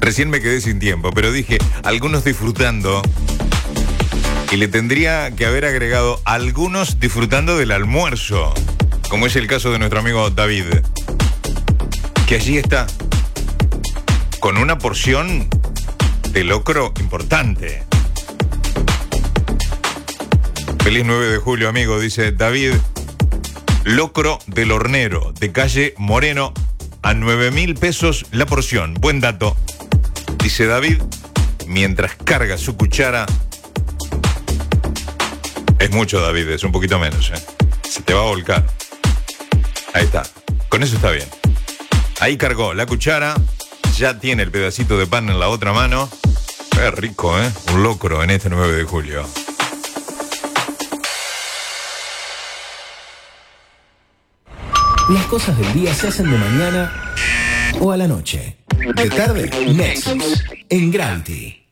Recién me quedé sin tiempo, pero dije, algunos disfrutando. Y le tendría que haber agregado algunos disfrutando del almuerzo, como es el caso de nuestro amigo David, que allí está, con una porción de locro importante. Feliz 9 de julio, amigo, dice David. Locro del hornero, de calle Moreno, a 9.000 pesos la porción. Buen dato. Dice David, mientras carga su cuchara. Es mucho, David, es un poquito menos, ¿eh? Se te va a volcar. Ahí está. Con eso está bien. Ahí cargó la cuchara. Ya tiene el pedacito de pan en la otra mano. Es rico, ¿eh? Un locro en este 9 de julio. Las cosas del día se hacen de mañana o a la noche. De tarde, Nexus, en Gravity.